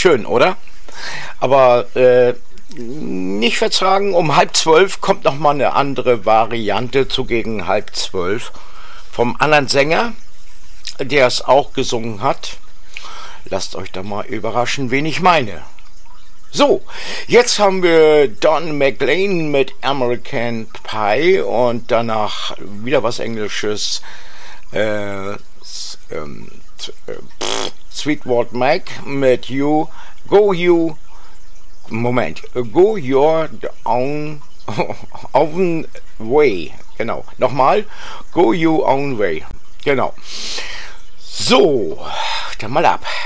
Schön, oder? Aber nicht vertragen, um 11:30 kommt noch mal eine andere Variante zu gegen 11:30 vom anderen Sänger, der es auch gesungen hat. Lasst euch da mal überraschen, wen ich meine. So, jetzt haben wir Don McLean mit American Pie und danach wieder was Englisches. Sweetwater Mac mit You, Go You, Moment, Go Your Own Way, genau, nochmal, Go Your Own Way, genau. So, dann mal ab.